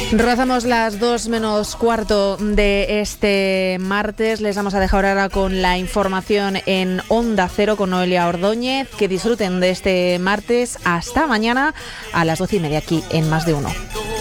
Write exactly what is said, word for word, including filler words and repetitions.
Rozamos las dos menos cuarto de este martes. Les vamos a dejar ahora con la información en Onda Cero con Noelia Ordóñez. Que disfruten de este martes. Hasta mañana a las doce y media aquí en Más de Uno.